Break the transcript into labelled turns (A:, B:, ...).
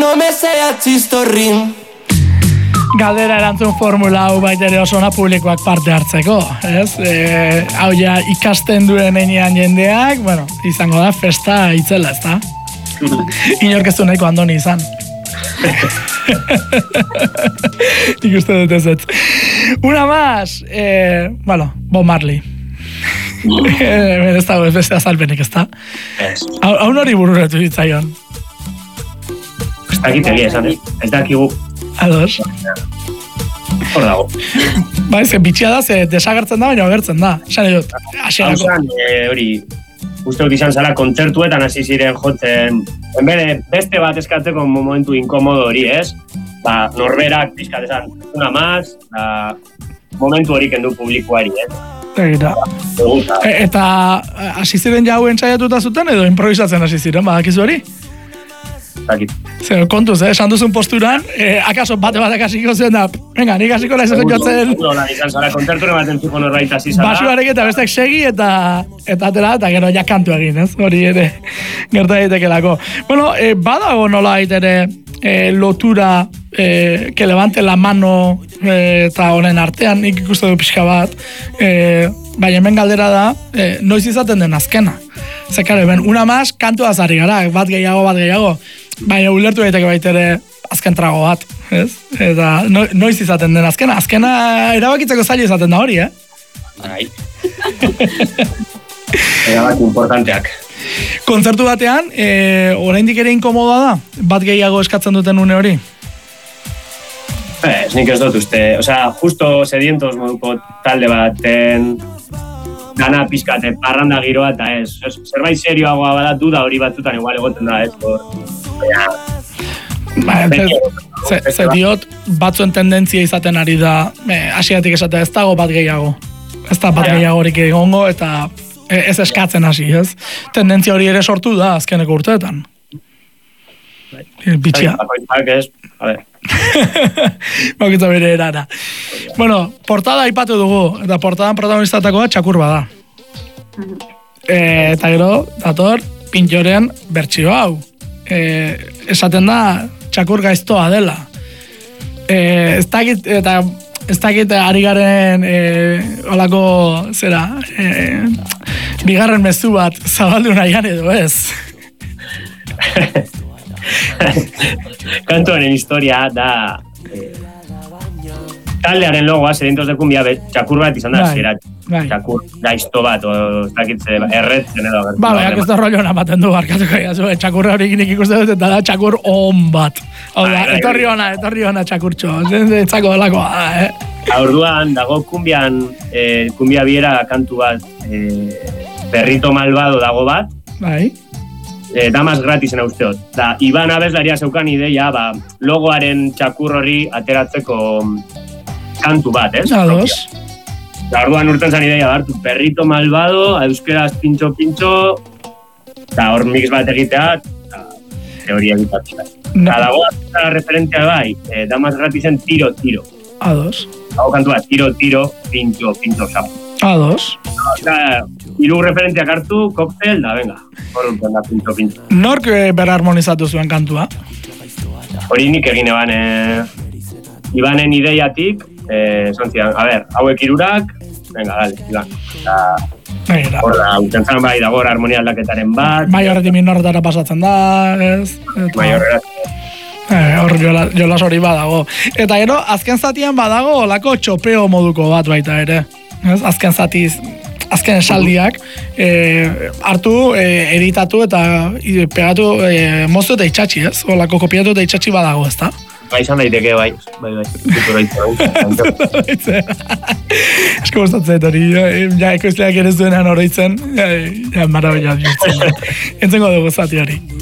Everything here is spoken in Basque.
A: no me sea chistorrin.
B: Galdera erantzun formula hau baita ere oso ona publikoak parte hartzeko, ez? Hau ja ikasten duen enean jendeak, bueno, izango da festa itzela, ez da? Inork ez du nahiko andoni izan. Ikuste dut ez. Una más, bueno, Bob Marley. Ez dago ez beste azalpenik, ez da? Hau nori bururatu ditzaion?
C: Ez dakit egia esan, ez dakigu.
B: Ados.
C: Hor dago.
B: Ba, ez, bitxia da, ze desagertzen da, baina agertzen da. Esan edut,
C: asierako. Hori, uste dut izan zala kontzertuetan hasi ziren jotzen, enbere beste bat eskatzeko momentu inkomodo hori, ez? Ba, norberak pizkat esan, una más, momentu hori kendu publikoari, ez?
B: Eta hasi ziren jau entzaiatuta zuten edo improvisatzen hasi ziren, badakizu hori? Zer, kontuz, esan duzun posturan, akaso bate hasiko zen da, venga, nik hasiko nahi zen jotzen...
C: Izan zara, kontzerturen bat entzuko norbait hasi zara.
B: Basuarek eta bestek segi eta atera, eta gero ja kantu egin, ez? Hori ere, gerta daitekelako. Bueno, badago nola ere lotura que levante la mano eta honen artean, nik ikuste du pixka bat, baina hemen galdera da, noiz izaten den azkena. Zekare, ben, una más, kantu azarri gara, bat gehiago, baina ulertu daiteke baitere azken trago bat, ez? Eta noiz izaten den azkena erabakitzeko zaila izaten da hori,
C: Bai. Erabaki importanteak.
B: Kontzertu batean, oraindik ere inkomoda da, bat gehiago eskatzen duten une hori?
C: Ez nik ez dut uste, osea, justo sedientos moduko talde baten dana pizkate, parranda giroa eta ez, zerbait serioagoa bada duda hori batzutan igual egoten da, ez?
B: Ze diot, batzuen tendentzia izaten ari da, hasiatik esatea ez dago bat gehiago. Ez da bat gehiagorik egongo eta ez eskatzen hasi, ez? Tendentzia hori ere sortu da azkeneko urteetan. Bitxia.
C: A ver.
B: Bakitza bere erara. Bueno, portada aipatu dugu, eta portadan protagonistatakoa Txakur bada. Eta gero, dator, Pintxoren bertsio hau. Esaten da, Txakur gaiztoa dela. Ez dakit ari garen olako, zera, bigarren mezu bat zabaldu nahian edo ez.
C: Kantuaren historia da taldearen logoa, Sedientos de Cumbia, Txakur bat izan da, zera Txakur gaizto bat, o ez dakitze, erretzen edo.
B: Baina, ez da rollo namaten du barkatuko egiazu, Txakur hori nik ikuste dut, eta da Txakur on bat. Hau da, etorri hona Txakurtxo, zentzako delakoa,
C: Orduan, dago kumbia biera kantu bat, Perrito Malvado dago bat,
B: bai.
C: Damas gratisena usteot. Da, Iban abeslaria zeukan ideia, logoaren Txakur hori ateratzeko kantu bat, ez?
B: Ados.
C: Da, orduan urten zan ideia hartu, Perrito Malvado, euskeraz pintxo, eta hor mix bat egitea, eta teoria egitatzea. Eta dago referentzia bai, Damas gratisen tiro.
B: Ados.
C: Dago kantu bat, tiro, pintxo, sapo.
B: Ados.
C: Hiru referentziak hartu, koktel, da, venga. Horren da, pintxo.
B: Nork berharmonizatu zuen kantua?
C: Hori nik egin eban, Ibanen ideiatik, zontzian, a ber, hauek hirurak, venga, dale, Iban. Horra, utentzan bai, dagor harmonia aldaketaren bat.
B: Maiorretik minorretara pasatzen da, ez?
C: Maiorretik.
B: Hor jolas hori badago. Eta gero, azken zatian badago olako txopeo moduko bat baita ere. Azken zatiz, azken esaldiak hartu, editatu eta pegatu moztu eta itxatxi, ez? Olako kopiatu eta itxatxi badago, ez da?
C: Bai, izan daiteke, bai.
B: Esko gustatzen hori, ja ekoizleak ere zuenean oroitzen, ja marabila bihurtzen. Entzengo dugu zati hori.